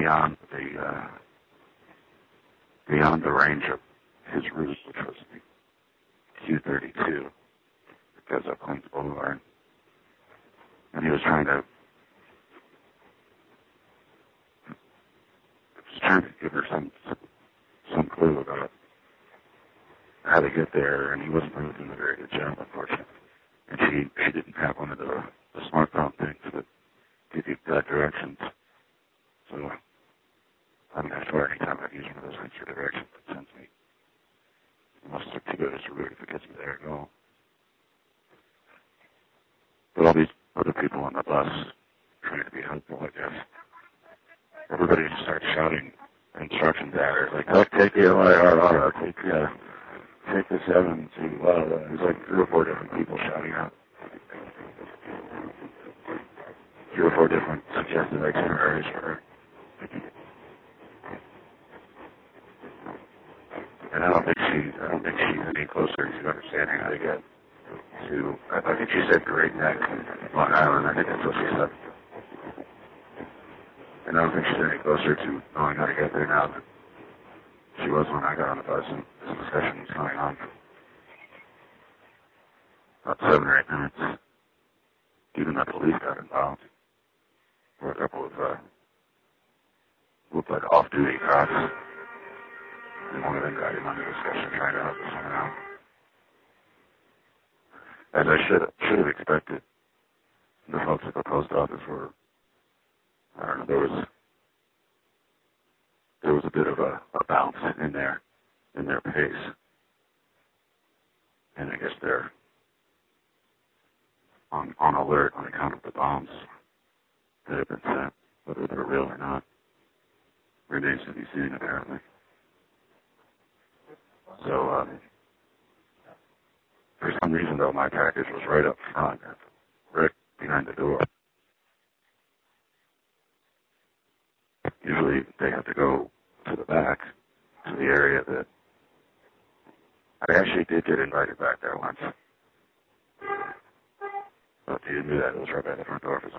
beyond the range of his route, which was the Q32, that goes up Queens Boulevard. And he was trying to give her some clue about how to get there, and he wasn't really doing a very good job, unfortunately. And she didn't have one of the smartphone things that give you directions. So I mean, I swear anytime I've used one of those things for directions, it sends me almost circuitous route if it gets me there at all. But all these other people on the bus trying to be helpful, I guess. Everybody just starts shouting instructions at her, like, oh, take the LIRR, take the 7 to, there's like 3 or 4 different people shouting out. 3 or 4 different suggested itineraries for her. And I don't think she's any closer to understanding how to get to, I think she said Great Neck, Long Island. I think that's what she said. And I don't think she's any closer to knowing how to get there now than she was when I got on the bus and this discussion was going on for about 7 or 8 minutes. Even the police got involved. There were a couple of looked like off-duty cops. And one of them got in on the discussion trying to help us out. As I should have expected, the folks at the post office were, I don't know, there was a bit of a bounce in their pace. And I guess they're on alert on account of the bombs that have been sent, whether they're real or not. Remains to be seen, apparently. So, for some reason, though, my package was right up front, right behind the door. Usually, they have to go to the back, to the area that I actually did get invited back there once. But he didn't do that. It was right by the front door for some